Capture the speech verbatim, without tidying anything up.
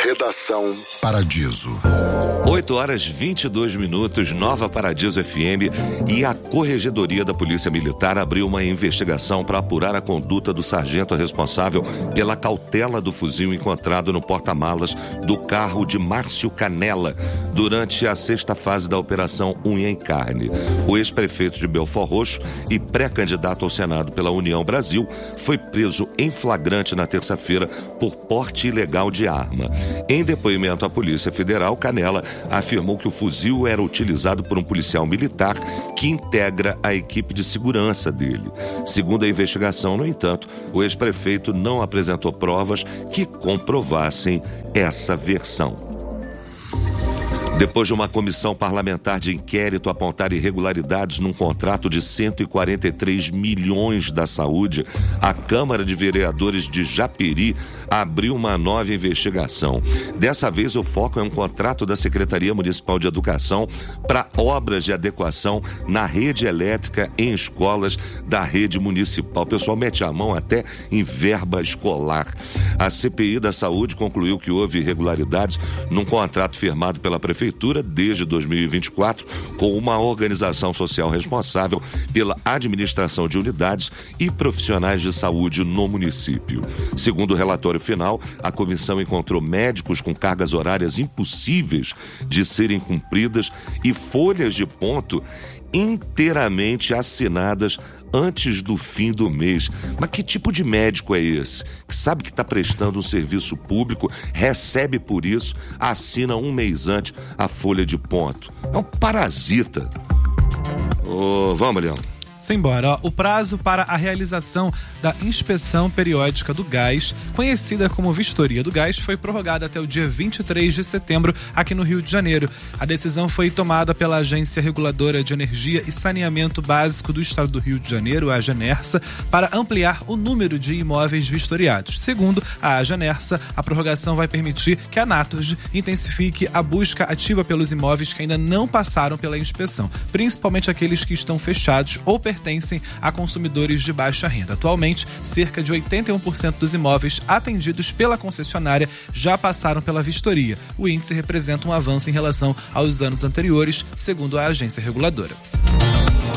Redação Paradiso. oito horas e vinte e dois minutos, Nova Paradiso F M e a Corregedoria da Polícia Militar abriu uma investigação para apurar a conduta do sargento responsável pela cautela do fuzil encontrado no porta-malas do carro de Márcio Canela durante a sexta fase da Operação Unha em Carne. O ex-prefeito de Belford Roxo e pré-candidato ao Senado pela União Brasil foi preso em flagrante na terça-feira por porte ilegal de arma. Em depoimento à Polícia Federal, Canela afirmou que o fuzil era utilizado por um policial militar que integra a equipe de segurança dele. Segundo a investigação, no entanto, o ex-prefeito não apresentou provas que comprovassem essa versão. Depois de uma comissão parlamentar de inquérito apontar irregularidades num contrato de cento e quarenta e três milhões da saúde, a Câmara de Vereadores de Japeri abriu uma nova investigação. Dessa vez, o foco é um contrato da Secretaria Municipal de Educação para obras de adequação na rede elétrica em escolas da rede municipal. O pessoal mete a mão até em verba escolar. A C P I da Saúde concluiu que houve irregularidades num contrato firmado pela Prefeitura desde dois mil e vinte e quatro com uma organização social responsável pela administração de unidades e profissionais de saúde no município. Segundo o relatório final, a comissão encontrou médicos com cargas horárias impossíveis de serem cumpridas e folhas de ponto inteiramente assinadas antes do fim do mês. Mas que tipo de médico é esse? Que sabe que está prestando um serviço público, recebe por isso, assina um mês antes a folha de ponto. É um parasita. Oh, vamos, Leão. Simbora. O prazo para a realização da inspeção periódica do gás, conhecida como vistoria do gás, foi prorrogado até o dia vinte e três de setembro aqui no Rio de Janeiro. A decisão foi tomada pela Agência Reguladora de Energia e Saneamento Básico do Estado do Rio de Janeiro, a AGENERSA, para ampliar o número de imóveis vistoriados. Segundo a AGENERSA, a prorrogação vai permitir que a Naturgy intensifique a busca ativa pelos imóveis que ainda não passaram pela inspeção, principalmente aqueles que estão fechados ou pertencem a consumidores de baixa renda. Atualmente, cerca de oitenta e um por cento dos imóveis atendidos pela concessionária já passaram pela vistoria. O índice representa um avanço em relação aos anos anteriores, segundo a agência reguladora.